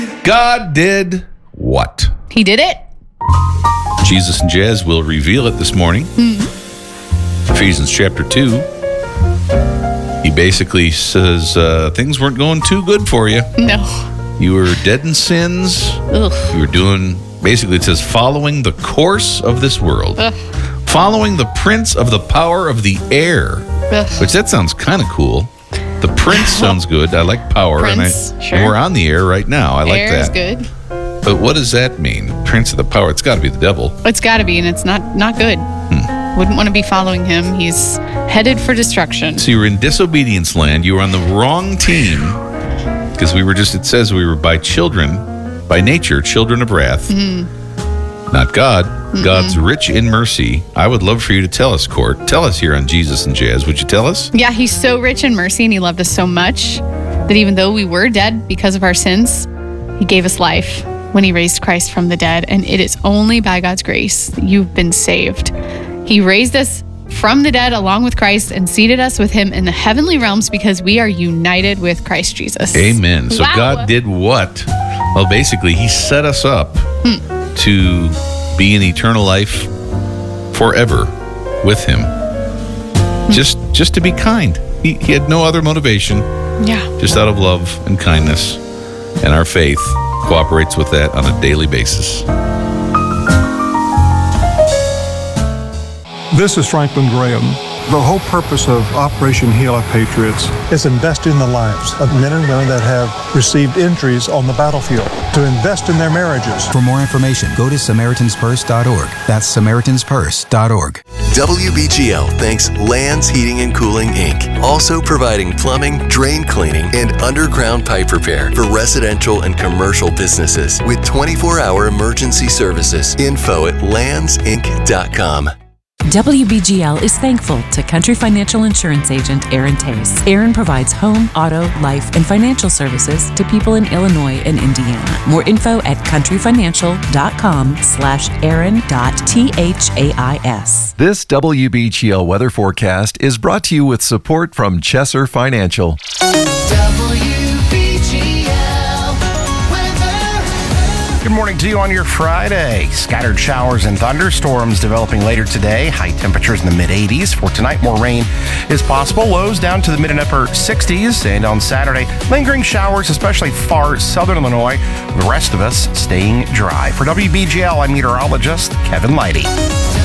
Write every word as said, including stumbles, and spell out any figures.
God did what? He did it. Jesus and Jazz will reveal it this morning. Mm-hmm. Ephesians chapter two. He basically says uh, things weren't going too good for you. No. You were dead in sins. Ugh. You were doing, basically it says, following the course of this world. Ugh. Following the prince of the power of the air. Ugh. Which that sounds kind of cool. The prince sounds good. I like power. Prince, and, I, sure. and we're on the air right now. I like Air that. is good. But what does that mean? Prince of the power. It's got to be the devil. It's got to be, and it's not, not good. Hmm. Wouldn't want to be following him. He's headed for destruction. So you were in disobedience land. You were on the wrong team. Because we were just, it says we were by children, by nature, children of wrath. Mm-hmm. Not God. Mm-mm. God's rich in mercy. I would love for you to tell us, Court. Tell us here on Jesus and Jazz. Would you tell us? Yeah, he's so rich in mercy, and he loved us so much that even though we were dead because of our sins, he gave us life when he raised Christ from the dead. And it is only by God's grace that you've been saved. He raised us from the dead along with Christ and seated us with him in the heavenly realms because we are united with Christ Jesus. Amen. So Wow. God did what? Well, basically, he set us up hmm. to be in eternal life forever with him. Hmm. Just just to be kind. He, he had no other motivation. Yeah. Just out of love and kindness. And our faith cooperates with that on a daily basis. This is Franklin Graham. The whole purpose of Operation Heal Our Patriots is invest in the lives of men and women that have received injuries on the battlefield, to invest in their marriages. For more information, go to Samaritans Purse dot org. That's Samaritans Purse dot org. W B G L thanks Lands Heating and Cooling, Incorporated. Also providing plumbing, drain cleaning, and underground pipe repair for residential and commercial businesses with twenty-four hour emergency services. Info at lands inc dot com. W B G L is thankful to Country Financial Insurance Agent Aaron Tace. Aaron provides home, auto, life, and financial services to people in Illinois and Indiana. More info at countryfinancial.com slash Aaron dot T H A I S. This W B G L weather forecast is brought to you with support from Chesser Financial. Good morning to you on your Friday. Scattered showers and thunderstorms developing later today. High temperatures in the mid eighties. For tonight, more rain is possible. Lows down to the mid and upper sixties. And on Saturday, lingering showers, especially far southern Illinois. The rest of us staying dry. For W B G L, I'm meteorologist Kevin Leidy.